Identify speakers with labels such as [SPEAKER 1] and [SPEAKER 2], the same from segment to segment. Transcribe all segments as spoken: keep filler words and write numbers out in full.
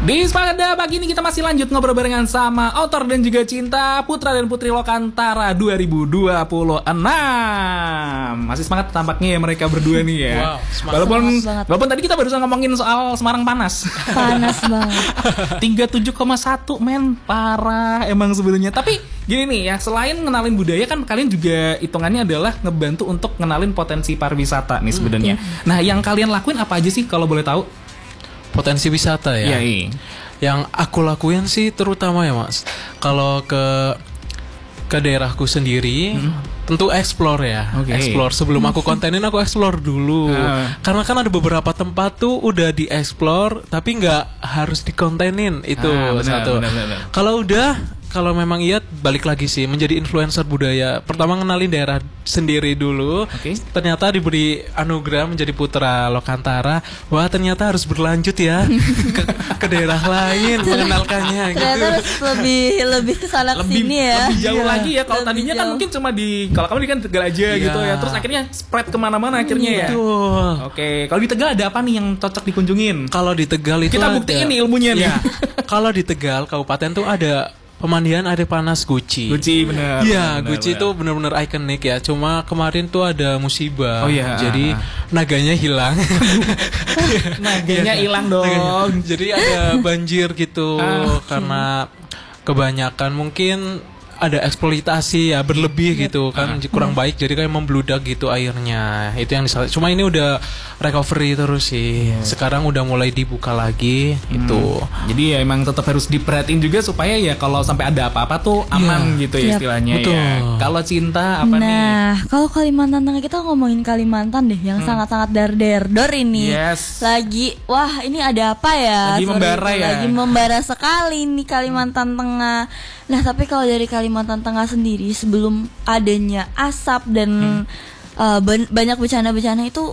[SPEAKER 1] Di pada pagi ini kita masih lanjut ngobrol barengan sama author dan juga cinta Putra dan Putri Lokantara dua ribu dua puluh enam. Masih semangat tampaknya ya mereka berdua nih ya.
[SPEAKER 2] Wow,
[SPEAKER 1] walaupun walaupun tadi kita barusan ngomongin soal Semarang panas.
[SPEAKER 3] Panas banget.
[SPEAKER 1] tiga puluh tujuh koma satu men, parah emang sebenarnya. Tapi gini nih ya, selain ngenalin budaya kan kalian juga hitungannya adalah ngebantu untuk ngenalin potensi pariwisata nih sebenarnya. Hmm. Nah, yang kalian lakuin apa aja sih kalau boleh tahu?
[SPEAKER 2] Potensi wisata ya.
[SPEAKER 1] Iya, iya.
[SPEAKER 2] Yang aku lakuin sih terutama ya Mas, kalau ke ke daerahku sendiri, hmm. tentu explore ya. Okay. Explore sebelum aku kontenin, aku explore dulu. Uh. Karena kan ada beberapa tempat tuh udah di explore tapi nggak harus dikontenin itu ah, benar, satu. Kalau udah Kalau memang iya balik lagi sih menjadi influencer budaya. Pertama ngenalin daerah sendiri dulu. Okay. Ternyata diberi anugerah menjadi putra Lokantara. Wah, ternyata harus berlanjut ya ke, ke daerah lain mengenalkannya gitu.
[SPEAKER 3] Ternyata harus lebih lebih kesana kesini ya.
[SPEAKER 1] Lebih jauh
[SPEAKER 3] iya.
[SPEAKER 1] lagi ya. Kalau tadinya jauh. Kan mungkin cuma di kalau kamu di kan Tegal aja iya. gitu ya. Terus akhirnya spread kemana-mana akhirnya ya.
[SPEAKER 2] Betul.
[SPEAKER 1] Oke, kalau di Tegal ada apa nih yang cocok dikunjungin?
[SPEAKER 2] Kalau di Tegal itu
[SPEAKER 1] kita buktiin nih ilmunya nih.
[SPEAKER 2] Ya. Kalau di Tegal kabupaten tuh ada pemandian air panas Guci.
[SPEAKER 1] Guci benar.
[SPEAKER 2] Iya, Guci itu benar-benar ikonik ya. Cuma kemarin tuh ada musibah.
[SPEAKER 1] Oh iya.
[SPEAKER 2] Jadi naganya hilang.
[SPEAKER 1] Naganya hilang dong. Naganya.
[SPEAKER 2] Jadi ada banjir gitu ah. karena kebanyakan mungkin ada eksploitasi ya berlebih yeah. gitu kan uh, kurang uh. baik jadi kayak membludak gitu airnya itu yang disalah. Cuma ini udah recovery terus sih yeah. sekarang udah mulai dibuka lagi hmm. itu
[SPEAKER 1] jadi ya emang tetap harus diperhatiin juga supaya ya kalau sampai ada apa-apa tuh aman yeah. gitu ya yep. istilahnya Betul. ya kalau cinta apa
[SPEAKER 3] nah,
[SPEAKER 1] nih
[SPEAKER 3] nah kalau Kalimantan Tengah kita ngomongin Kalimantan deh yang hmm. sangat-sangat dar-der-dor ini
[SPEAKER 1] yes.
[SPEAKER 3] lagi wah ini ada apa ya
[SPEAKER 1] lagi membara ya
[SPEAKER 3] lagi membara sekali nih Kalimantan Tengah. Nah tapi kalau dari Kalimantan Tengah sendiri sebelum adanya asap dan hmm. uh, ban- banyak bencana-bencana itu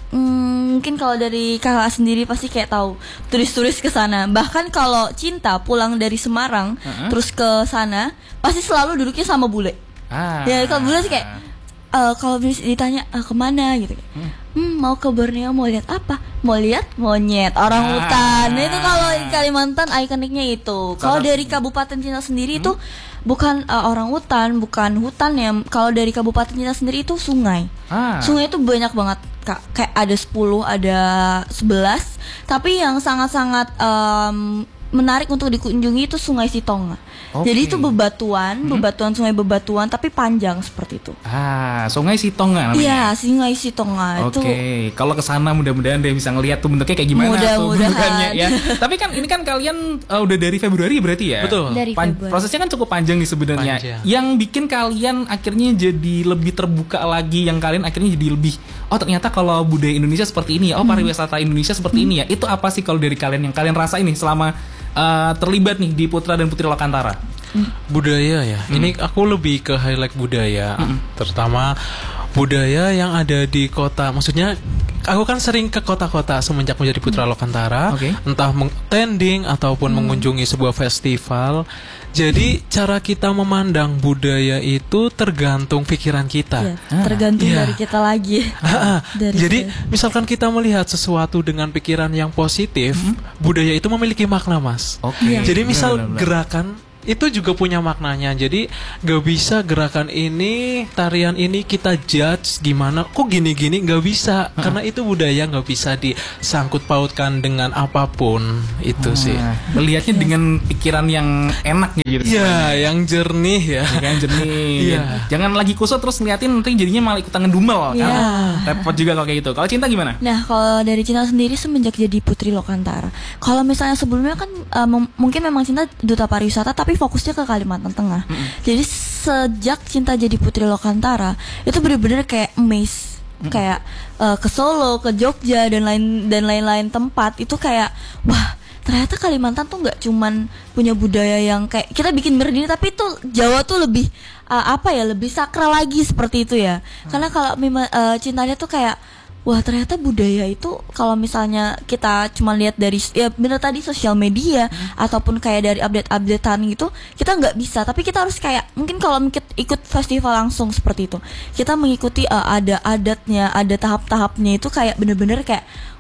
[SPEAKER 3] mm, mungkin kalau dari kakak sendiri pasti kayak tahu turis-turis ke sana. Bahkan kalau Cinta pulang dari Semarang uh-huh. terus ke sana pasti selalu duduknya sama bule. Ah. Ya kalau bule sih kayak uh, kalau ditanya uh, kemana gitu. Hmm. Hmm, mau ke Borneo mau lihat apa? Mau lihat monyet, orang ah. hutan. Nah, itu kalau di Kalimantan ikoniknya itu. Kalau dari Kabupaten Cinta sendiri hmm. itu bukan uh, orang hutan, bukan hutan ya. Kalau dari Kabupaten Cinta sendiri itu sungai. Ah. Sungai itu banyak banget, Kak. Kayak ada sepuluh, ada sebelas. Tapi yang sangat-sangat um, menarik untuk dikunjungi itu Sungai Sitonga. Okay. Jadi itu bebatuan, hmm. bebatuan sungai bebatuan tapi panjang seperti itu.
[SPEAKER 1] Ah, Sungai Sitonga namanya.
[SPEAKER 3] Iya, Sungai Sitonga
[SPEAKER 1] okay.
[SPEAKER 3] itu.
[SPEAKER 1] Oke, kalau ke sana mudah-mudahan dia bisa ngelihat tuh bentuknya kayak gimana
[SPEAKER 3] Mudah,
[SPEAKER 1] tuh bentukannya ya. Tapi kan ini kan kalian uh, udah dari Februari berarti ya?
[SPEAKER 2] Betul.
[SPEAKER 3] Dari
[SPEAKER 1] Pan-
[SPEAKER 3] Februari.
[SPEAKER 1] Prosesnya kan cukup panjang nih sebenarnya. Yang bikin kalian akhirnya jadi lebih terbuka lagi, yang kalian akhirnya jadi lebih oh ternyata kalau budaya Indonesia seperti ini ya, oh pariwisata Indonesia seperti hmm. ini ya. Itu apa sih kalau dari kalian yang kalian rasain nih selama uh, terlibat nih di Putra dan Putri Lokantara?
[SPEAKER 2] Budaya ya, hmm. ini aku lebih ke highlight budaya, hmm. terutama budaya yang ada di kota. Maksudnya aku kan sering ke kota-kota semenjak menjadi Putra Lokantara, okay. entah tending ataupun hmm. mengunjungi sebuah festival. Jadi cara kita memandang budaya itu tergantung pikiran kita.
[SPEAKER 3] Ya, tergantung ah. dari kita lagi.
[SPEAKER 2] dari Jadi kita. Misalkan kita melihat sesuatu dengan pikiran yang positif, hmm. budaya itu memiliki makna, Mas.
[SPEAKER 1] Okay.
[SPEAKER 2] Jadi misal benar, benar. gerakan itu juga punya maknanya. Jadi gak bisa gerakan ini, tarian ini kita judge gimana, kok gini-gini, gak bisa. Hmm. Karena itu budaya gak bisa disangkut pautkan dengan apapun. Itu hmm. sih
[SPEAKER 1] melihatnya dengan pikiran yang enak gitu.
[SPEAKER 2] Iya, yang jernih ya.
[SPEAKER 1] Yang jernih.
[SPEAKER 2] Iya.
[SPEAKER 1] Jangan lagi kusut terus ngeliatin nanti jadinya malah ikutan ngedumel.
[SPEAKER 3] Iya.
[SPEAKER 1] Nah, repot juga kalau kayak gitu. Kalau Cinta gimana?
[SPEAKER 3] Nah, kalau dari Cinta sendiri semenjak jadi Putri Lokantara, kalau misalnya sebelumnya kan uh, mem- mungkin memang Cinta duta pariwisata tapi fokusnya ke Kalimantan Tengah. Mm-hmm. Jadi sejak Cinta jadi Putri Lokantara itu benar-benar kayak amazed, mm-hmm. kayak uh, ke Solo, ke Jogja dan lain dan lain-lain tempat itu kayak wah ternyata Kalimantan tuh nggak cuman punya budaya yang kayak kita bikin berdiri, tapi itu Jawa tuh lebih uh, apa ya lebih sakral lagi seperti itu ya. Mm-hmm. Karena kalau uh, Cintanya tuh kayak wah ternyata budaya itu kalau misalnya kita cuma lihat dari ya bener tadi sosial media hmm. ataupun kayak dari update-updatean gitu kita nggak bisa, tapi kita harus kayak mungkin kalau ikut festival langsung seperti itu kita mengikuti uh, ada adatnya, ada tahap-tahapnya itu kayak bener-bener kayak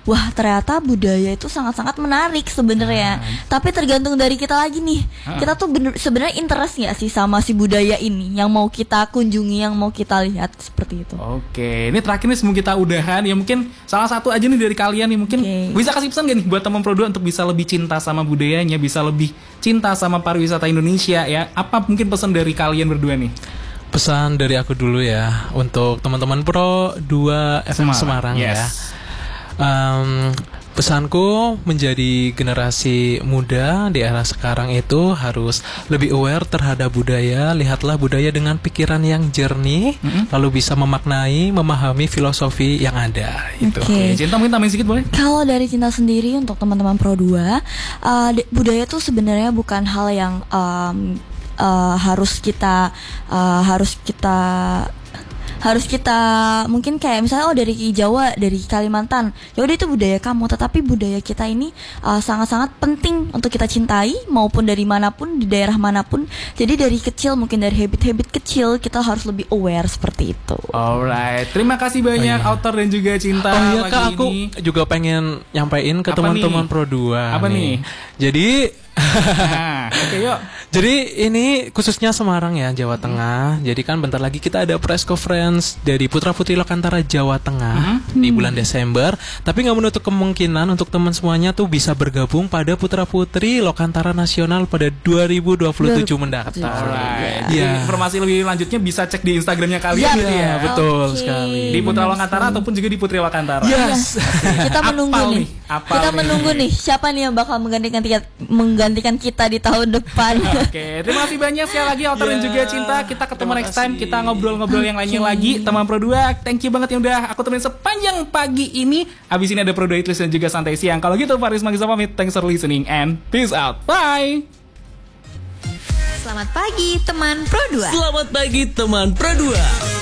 [SPEAKER 3] wah ternyata budaya itu sangat-sangat menarik sebenarnya. Ah. Tapi tergantung dari kita lagi nih. Ah. Kita tuh bener sebenarnya interest nggak sih sama si budaya ini yang mau kita kunjungi, yang mau kita lihat seperti itu.
[SPEAKER 1] Oke, ini terakhir nih sebelum kita udahan ya, mungkin salah satu aja nih dari kalian nih mungkin okay. bisa kasih pesan gak nih buat teman Pro dua untuk bisa lebih cinta sama budayanya, bisa lebih cinta sama pariwisata Indonesia ya. Apa mungkin pesan dari kalian berdua nih?
[SPEAKER 2] Pesan dari aku dulu ya untuk teman-teman Pro dua F M Semarang, Semarang yes. ya. Um, pesanku menjadi generasi muda di era sekarang itu harus lebih aware terhadap budaya. Lihatlah budaya dengan pikiran yang jernih, mm-hmm. lalu bisa memaknai, memahami filosofi yang ada. Itu.
[SPEAKER 3] Okay.
[SPEAKER 1] Cinta mungkin tambahin sedikit boleh?
[SPEAKER 3] Kalau dari Cinta sendiri untuk teman-teman Pro dua, uh, budaya itu sebenarnya bukan hal yang um, Uh, harus kita uh, harus kita harus kita mungkin kayak misalnya oh dari Jawa, dari Kalimantan, ya udah itu budaya kamu, tetapi budaya kita ini uh, sangat-sangat penting untuk kita cintai maupun dari manapun, di daerah manapun. Jadi dari kecil, mungkin dari habit-habit kecil kita harus lebih aware seperti itu.
[SPEAKER 1] Alright, terima kasih banyak oh, iya. Author dan juga Cinta.
[SPEAKER 2] Oh iya Kak, aku ini juga pengen nyampein ke teman-teman Pro dua.
[SPEAKER 1] Apa nih? nih?
[SPEAKER 2] Jadi
[SPEAKER 1] nah, oke okay, yuk.
[SPEAKER 2] Jadi ini khususnya Semarang ya, Jawa Tengah. Jadi kan bentar lagi kita ada press conference dari Putra Putri Lokantara Jawa Tengah mm-hmm. di bulan Desember. Tapi nggak menutup kemungkinan untuk teman semuanya tuh bisa bergabung pada Putra Putri Lokantara Nasional pada dua ribu dua puluh tujuh mendatang.
[SPEAKER 1] Alright. Ya. Informasi lebih lanjutnya bisa cek di Instagramnya kalian.
[SPEAKER 2] Ya, ya betul
[SPEAKER 3] okay.
[SPEAKER 2] sekali.
[SPEAKER 1] Di Putra Lokantara ataupun juga di Putri Lokantara.
[SPEAKER 2] Yes.
[SPEAKER 3] Okay. Kita menunggu
[SPEAKER 1] Apal
[SPEAKER 3] nih.
[SPEAKER 1] nih. Apal
[SPEAKER 3] kita
[SPEAKER 1] nih.
[SPEAKER 3] menunggu nih siapa nih yang bakal menggantikan kita menggantikan kita di tahun depan.
[SPEAKER 1] Oke, okay. Terima kasih banyak sekali lagi Author yeah. dan juga Cinta. Kita ketemu next time, kita ngobrol-ngobrol okay. yang lainnya lagi. Teman Pro dua, thank you banget yang udah aku temenin sepanjang pagi ini. Abis ini ada Pro dua Itlis dan juga Santai Siang. Kalau gitu Faris Magisa pamit. Thanks for listening and peace out. Bye.
[SPEAKER 4] Selamat pagi teman Pro dua.
[SPEAKER 5] Selamat pagi teman Pro dua.